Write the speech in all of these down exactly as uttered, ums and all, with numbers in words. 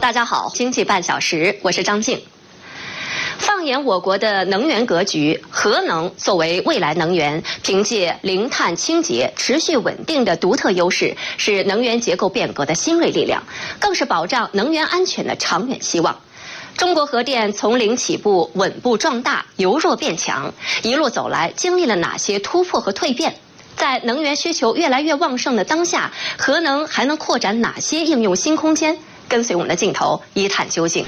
大家好，经济半小时，我是张静。放眼我国的能源格局，核能作为未来能源，凭借零碳、清洁、持续稳定的独特优势，是能源结构变革的新锐力量，更是保障能源安全的长远希望。中国核电从零起步，稳步壮大，由弱变强，一路走来，经历了哪些突破和蜕变？在能源需求越来越旺盛的当下，核能还能扩展哪些应用新空间？跟随我们的镜头一探究竟。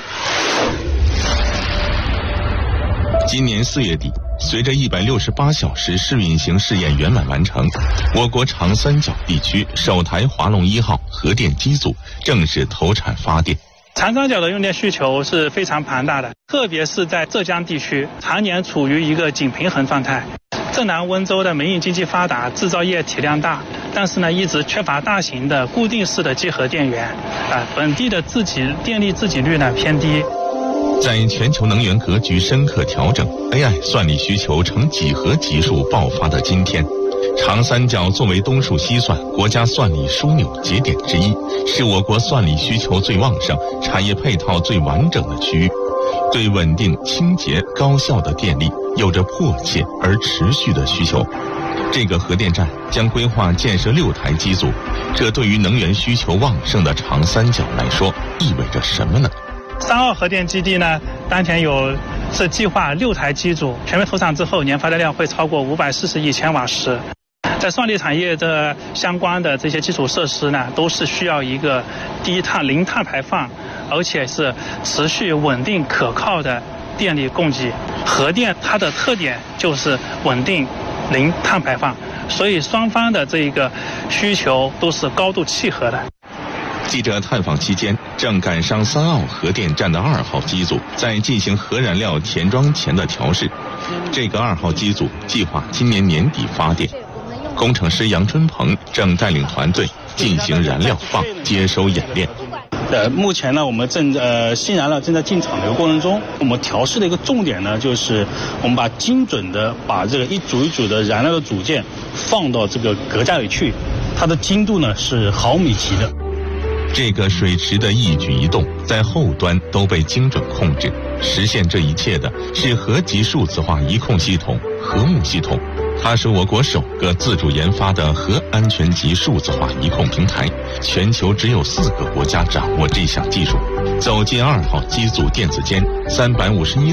今年四月底，随着一百六十八小时试运行试验圆满完成，我国长三角地区首台华龙一号核电机组正式投产发电。 长三角的用电需求是非常庞大的，特别是在浙江地区，常年处于一个紧平衡状态。浙南温州的民营经济发达，制造业体量大，但是呢，一直缺乏大型的固定式的集合电源，啊，本地的自给电力自给率呢偏低。 在全球能源格局深刻调整 ，A I 算力需求呈几何级数爆发的今天，长三角作为东数西算国家算力枢纽节点之一，是我国算力需求最旺盛、产业配套最完整的区域，对稳定、清洁、高效的电力有着迫切而持续的需求。这个核电站将规划建设六台机组，这对于能源需求旺盛的长三角来说意味着什么呢？ 三号核电基地呢，当前有是计划六台机组，全面投产之后，年发电量会超过五百四十亿千瓦时。在算力产业的相关的这些基础设施呢，都是需要一个低碳、零碳排放，而且是持续稳定可靠的电力供给。核电它的特点就是稳定、零碳排放，所以双方的这个需求都是高度契合的。 记者探访期间，正赶上三澳核电站的二号机组在进行核燃料填装前的调试。这个二号机组计划今年年底发电，工程师杨春鹏正带领团队进行燃料放接收演练。 呃，目前呢，我们正呃新燃料正在进场的一个过程中，我们调试的一个重点呢，就是我们把精准的把这个一组一组的燃料的组件放到这个隔架里去，它的精度呢是毫米级的。 这个水池的一举一动在后端都被精准控制，实现这一切的是核级数字化移控系统核木系统，它是我国首个自主研发的核安全级数字化移控平台，全球只有四个国家掌握这项技术。走进二号机组电子间，三百五十一